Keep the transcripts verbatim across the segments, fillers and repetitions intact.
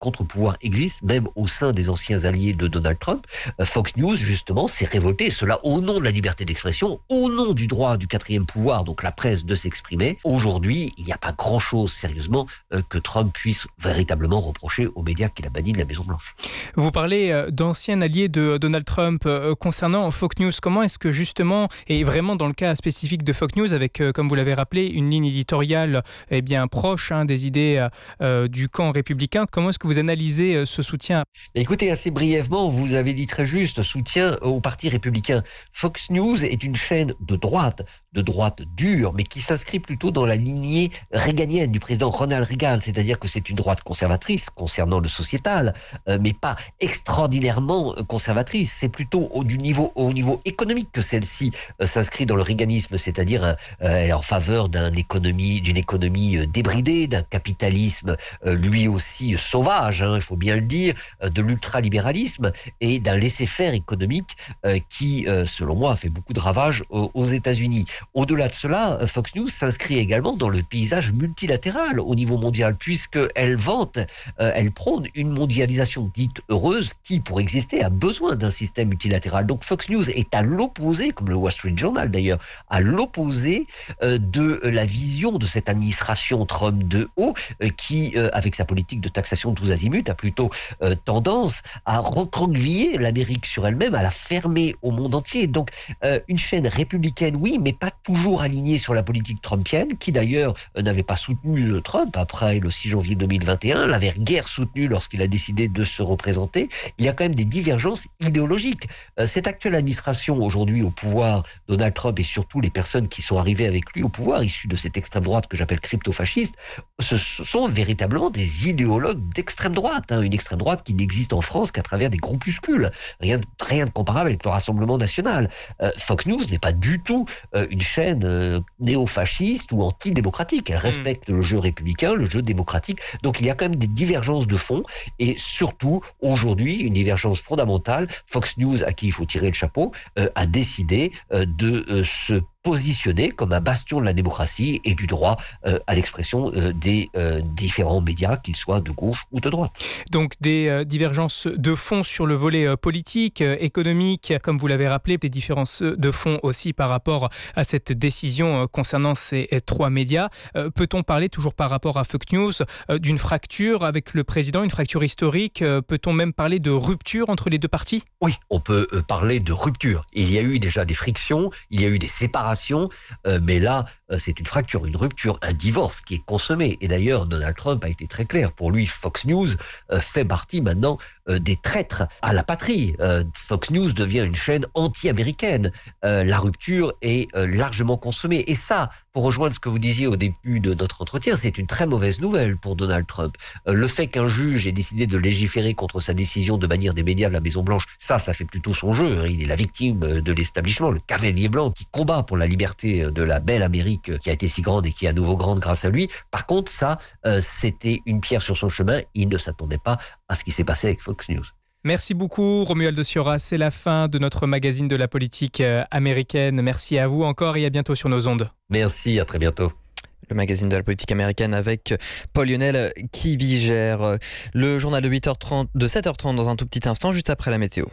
contre-pouvoir existe, même au sein des anciens alliés de Donald Trump. Euh, Fox News, justement, s'est révolté, cela au nom de la liberté d'expression, au nom du droit du quatrième pouvoir, donc la presse, de s'exprimer. Aujourd'hui, il n'y a pas grand-chose, sérieusement, euh, que Trump puisse véritablement reprocher aux médias qu'il a bannis de la Maison-Blanche. Vous parlez euh, d'anciens alliés de Donald Trump. Euh, concernant Fox News, comment est-ce que justement, et vraiment dans le cas spécifique de Fox News, avec, euh, comme vous l'avez rappelé, une ligne éditoriale eh bien, proche hein, des idées euh, du camp républicain, comment est-ce que vous analysez euh, ce soutien ? Écoutez, assez brièvement, vous avez dit très juste, soutien au Parti républicain. Fox News est une chaîne de droite, de droite dure, mais qui s'inscrit plutôt dans la lignée réganienne du président Ronald Reagan, c'est-à-dire que c'est une droite conservatrice concernant le sociétal, euh, mais pas extraordinairement conservatrice. C'est plutôt au, du niveau, au niveau économique que celle-ci euh, s'inscrit dans le réganisme, c'est-à-dire euh, elle est en faveur d'un économie, d'une économie euh, débridée, d'un capitalisme euh, lui aussi euh, sauvage, hein, il faut bien le dire, euh, de l'ultralibéralisme et d'un laisser-faire économique euh, qui, euh, selon moi, a fait beaucoup de ravages aux, aux États-Unis. Au-delà de cela, Fox News s'inscrit également dans le paysage multilatéral au niveau mondial, puisqu'elle vante, euh, elle prône une mondialisation dite heureuse qui, pour exister, a besoin d'un système multilatéral. Donc Fox News est à l'opposé, comme le Wall Street Journal d'ailleurs, à l'opposé euh, de la vision de cette administration Trump de haut, euh, qui, euh, avec sa politique de taxation de tous azimuts, a plutôt euh, tendance à recroqueviller l'Amérique sur elle-même, à la fermer au monde entier. Donc euh, une chaîne républicaine, oui, mais pas toujours alignée sur la politique trumpienne, qui d'ailleurs euh, n'avait pas soutenu Trump après le six janvier deux mille vingt et un, l'avait guère soutenu lorsqu'il a décidé de se représenter. Il y a quand même des divergences idéologiques. Euh, cette actuelle administration aujourd'hui au pouvoir, Donald Trump et surtout les personnes qui sont arrivées avec lui au pouvoir, issues de cette extrême droite que j'appelle crypto-fasciste, ce sont véritablement des idéologues d'extrême droite, hein, une extrême droite qui n'existe en France qu'à travers des groupuscules. Rien, rien de comparable avec le Rassemblement national. Euh, Fox News n'est pas du tout euh, une chaîne euh, néo-fasciste ou antidémocratique. Elle respecte mmh. le jeu républicain, le jeu démocratique. Donc il y a quand même des divergences de fond et surtout aujourd'hui une divergence fondamentale. Fox News, à qui il faut tirer le chapeau, euh, a décidé euh, de euh, se positionné comme un bastion de la démocratie et du droit euh, à l'expression euh, des euh, différents médias, qu'ils soient de gauche ou de droite. Donc des euh, divergences de fond sur le volet euh, politique, euh, économique, comme vous l'avez rappelé, des différences de fond aussi par rapport à cette décision euh, concernant ces euh, trois médias. Euh, peut-on parler, toujours par rapport à Fox News, euh, d'une fracture avec le président, une fracture historique? euh, Peut-on même parler de rupture entre les deux partis? Oui, on peut euh, parler de rupture. Il y a eu déjà des frictions, il y a eu des séparations, Euh, mais là, euh, c'est une fracture, une rupture, un divorce qui est consommé. Et d'ailleurs, Donald Trump a été très clair. Pour lui, Fox News euh, fait partie maintenant euh, des traîtres à la patrie. Euh, Fox News devient une chaîne anti-américaine. Euh, la rupture est euh, largement consommée. Et ça, pour rejoindre ce que vous disiez au début de notre entretien, c'est une très mauvaise nouvelle pour Donald Trump. Euh, le fait qu'un juge ait décidé de légiférer contre sa décision de bannir des médias de la Maison-Blanche, ça, ça fait plutôt son jeu. Hein. Il est la victime de l'établissement, le cavalier blanc qui combat pour la liberté de la belle Amérique qui a été si grande et qui est à nouveau grande grâce à lui. Par contre, ça, euh, c'était une pierre sur son chemin. Il ne s'attendait pas à ce qui s'est passé avec Fox News. Merci beaucoup Romualdo Sciorra, c'est la fin de notre magazine de la politique américaine. Merci à vous encore et à bientôt sur nos ondes. Merci, à très bientôt. Le magazine de la politique américaine avec Paul Lionel qui vigère. Le journal de huit heures trente, de sept heures trente dans un tout petit instant, juste après la météo.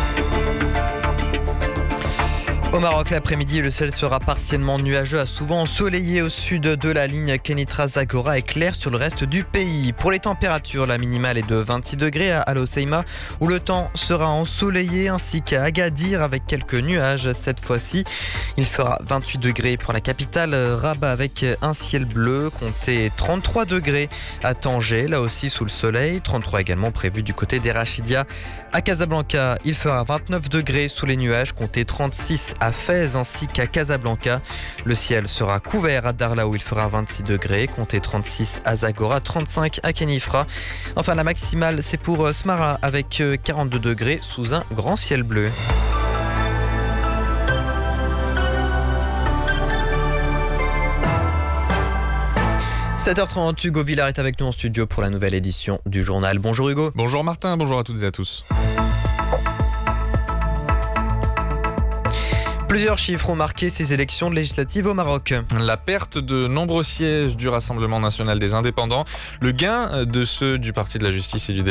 Au Maroc, l'après-midi, le ciel sera partiellement nuageux à souvent ensoleillé au sud de la ligne Kenitra-Zagora et clair sur le reste du pays. Pour les températures, la minimale est de vingt-six degrés à Al Hoceima où le temps sera ensoleillé ainsi qu'à Agadir avec quelques nuages cette fois-ci. Il fera vingt-huit degrés pour la capitale Rabat avec un ciel bleu, comptez trente-trois degrés à Tanger, là aussi sous le soleil, trente-trois également prévu du côté des Rachidia. À Casablanca, il fera vingt-neuf degrés sous les nuages, comptez trente-six à Fès ainsi qu'à Casablanca. Le ciel sera couvert à Darla où il fera vingt-six degrés, comptez trente-six à Zagora, trente-cinq à Kenifra. Enfin la maximale c'est pour Smara avec quarante-deux degrés sous un grand ciel bleu. sept heures trente, Hugo Villard est avec nous en studio pour la nouvelle édition du journal. Bonjour Hugo. Bonjour Martin, bonjour à toutes et à tous. Plusieurs chiffres ont marqué ces élections législatives au Maroc. La perte de nombreux sièges du Rassemblement national des indépendants, le gain de ceux du Parti de la justice et du